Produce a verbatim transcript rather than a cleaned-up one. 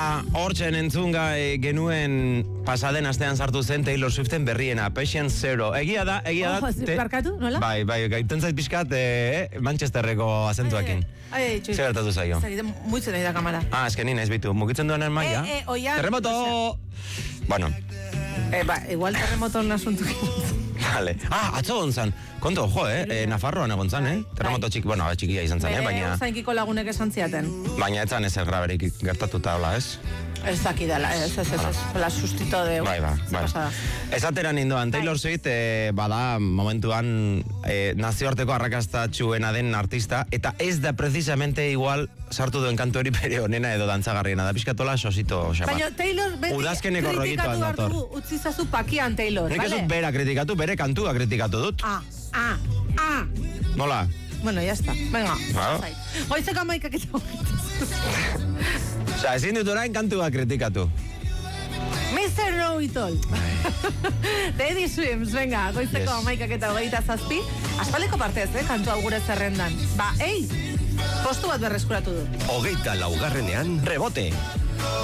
Ba, hortzen entzungai genuen pasaden astean sartu zen Taylor Swiften berriena, Patient Zero. Egia da, egia da... Oh, te... Barkatu, nola? Bai, bai, gaiten zait pixkat eh, Manchesterreko azentuakin. Ai, ai, txui. Zer gertatu zaio? Muitzen nahi da kamara. Ah, esken nina ez bitu, mugitzen duenen maia. Eh, eh, oian. Terremoto! Bueno. Eh, ba, igual terremoto nasuntu. Vale. Ah, atzo gontzan. Konto, jo, eh? eh Nafarroan egon zan, eh? Terremoto txiki, bueno, txikia izan zan, eh? Baina... Zainkiko lagunek esan ziaten. Baina etzan ezer graberik gertatuta, hola, ez? Ez dakidala, ez, ez, ez, ez. La sustito de... Bai, bai, bai. Esateran indoan, Taylor Swift eh, bada momentuan eh, nazioarteko arrakastatxuena den artista, eta ez da precisamente igual sartu duen kantu hori bere honena edo dantzagarriena, da pizkatola sosito xapa. Baina Taylor beti udazkeneko rollitoan dator. Utzi zazu pakian Taylor, nik vale? ez dut bera kritikatu, bere kantua kritikatu dut. Ah, ah, ah. Nola? Bueno, ya está. Venga. Claro. Goizeko amaikak eta Osa, ezin dut orain kantua kritikatu. mister Know It All. The Eddie Swims, venga, goizeko yes. amaikak eta hogeita zazpi. Aspaldiko partez, eh, kantua gure zerrendan. Ba, ei, postu bat berreskuratu du. Hogeita laugarrenean, rebote.